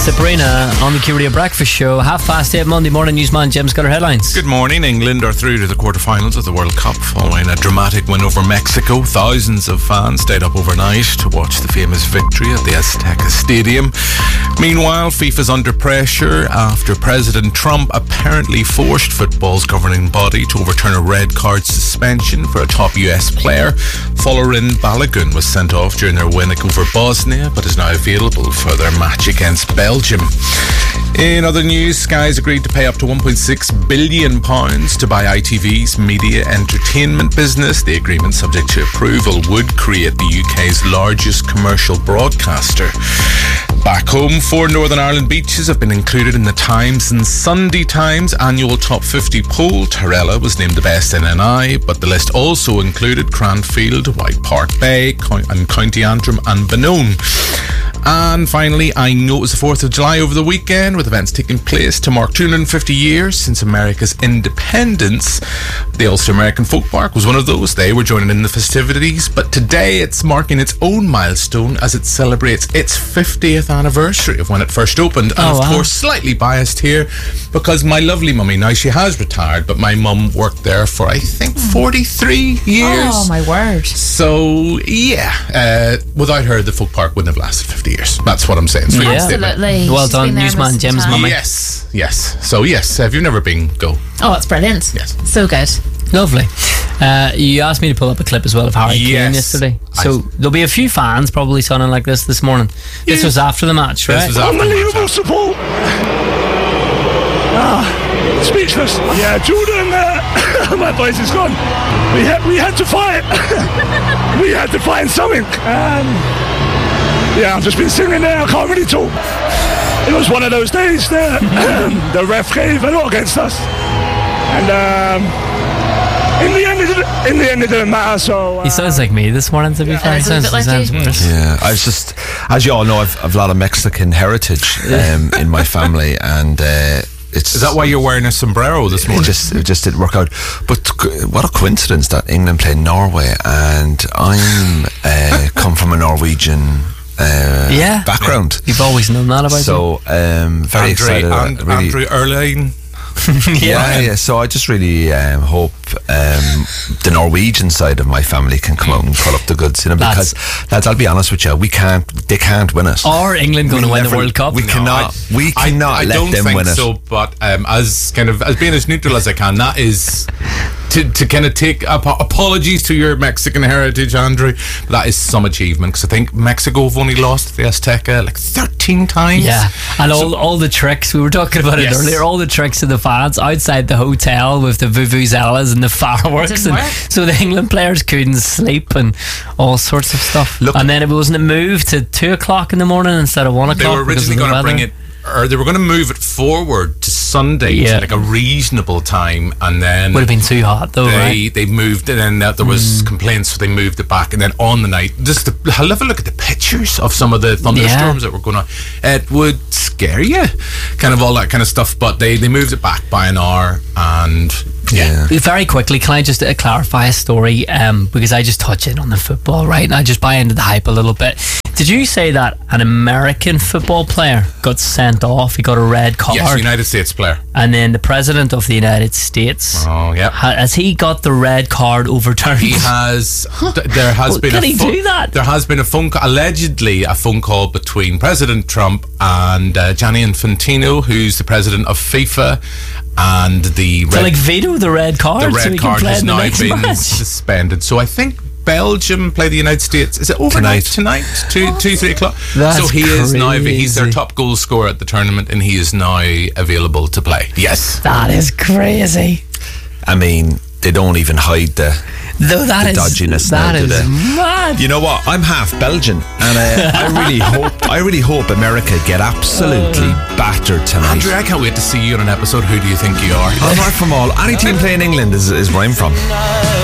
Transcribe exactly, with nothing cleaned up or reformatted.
Sabrina on the Q Radio Breakfast Show. Half past eight Monday morning. Newsman Jim's got our headlines. Good morning. England are through to the quarterfinals of the World Cup following a dramatic win over Mexico. Thousands of fans stayed up overnight to watch the famous victory at the Azteca Stadium. Meanwhile, FIFA's under pressure after President Trump apparently forced football's governing body to overturn a red card suspension for a top U S player. Folarin Balogun was sent off during their win over Bosnia, but is now available for their match against Belgium. In other news, Sky's agreed to pay up to one point six billion pounds to buy I T V's media entertainment business. The agreement, subject to approval, would create the U K's largest commercial broadcaster. Back home, four Northern Ireland beaches have been included in the Times and Sunday Times annual Top fifty poll. Tarella was named the best in N I, but the list also included Cranfield, White Park Bay and County Antrim and Benone. And finally, I know it was the fourth of July over the weekend, with events taking place to mark two hundred fifty years since America's independence. The Ulster American Folk Park was one of those. They were joining in the festivities, but today it's marking its own milestone as it celebrates its fiftieth anniversary of when it first opened. And oh, of wow. course, slightly biased here because my lovely mummy, now she has retired, but my mum worked there for I think forty-three years. Oh my word. So yeah, uh, without her the folk park wouldn't have lasted fifty years. That's what I'm saying. Sweet Yeah. statement. Absolutely. Well She's done, been there Newsman most of the Jim's time. mummy. Yes, yes. So yes, if you've never been, go. Oh, it's brilliant. Yes. So good. Lovely. Uh, you asked me to pull up a clip as well of Harry Yes. Kane yesterday. So I- there'll be a few fans probably sounding like this this morning. This Yeah. was after the match, right? This was after Unbelievable support. Ah, speechless. Yeah, Jordan, uh, my voice is gone. We had, we had to fight. We had to find something. Um, yeah, I've just been singing there. I can't really talk. It was one of those days that the ref gave a lot against us. And um, in the end, it didn't, in the end, it didn't matter. So uh, He sounds like me this morning, to be fair. He it's a sounds, bit like he sounds you. worse. Yeah, I was just, as you all know, I've, I've a lot of Mexican heritage um, in my family, and uh, it's. Is that why you're wearing a sombrero this It morning? just, it just didn't work out. But c- what a coincidence that England played Norway, and I'm uh, come from a Norwegian uh, Yeah. background. You've always known that about So um, very Andre, excited. about and, it, really. Andrew Erlein. Yeah, yeah. So I just really um, hope um, the Norwegian side of my family can come out and pull up the goods, you know, Lads. because lads, I'll be honest with you, we can't, they can't win it. Or England going to We'll win the never- World Cup. We cannot, I- we I- cannot I, let don't them think win it. so, but um, as kind of as being as neutral as I can, that is to, to kind of take ap- apologies to your Mexican heritage, Andrew. But that is some achievement, because I think Mexico have only lost the Azteca like thirteen times. Yeah, and all all the tricks, we were talking about it Yes. earlier, all the tricks of the fans outside the hotel with the vuvuzelas and the fireworks, Didn't and work. so the England players couldn't sleep and all sorts of stuff. Look- and then it wasn't it moved to two o'clock in the morning instead of one They o'clock. were because originally of the going to bring weather. it, or they were going to move it forward to Sunday Yeah. to like a reasonable time, and then Would have been too hot though, they right? they moved it, and then there was complaints, so they moved it back. And then on the night, just to have a look at the pictures of some of the thunderstorms Yeah. that were going on, it would scare you, kind of all that kind of stuff. But they they moved it back by an hour, and yeah. Yeah. Very quickly, can I just uh, clarify a story? Um, because I just touch in on the football, right? And I just buy into the hype a little bit. Did you say that an American football player got sent off? He got a red card, Yes, United States player. and then the president of the United States, Oh yeah. ha- has he got the red card overturned? He has. th- There has Well, been. can a he pho- do that? There has been a phone, ca- allegedly a phone call between President Trump and uh, Gianni Infantino, who's the president of FIFA, and the to red, like veto the red card, the so red he can card play has in the now next been match. suspended. So I think Belgium play the United States. Is it overnight tonight? Two, two, three o'clock. That's so he is now. He's their crazy. top goal scorer at the tournament, and he is now available to play. Yes. That is crazy. I mean, they don't even hide the, Though that the is dodginess that now, do is they? mad. You know what? I'm half Belgian, and uh, I really hope, I really hope America get absolutely battered tonight. Andrew, I can't wait to see you on an episode. Who do you think you are? I'm not from all. Any team playing England is, is where I'm from.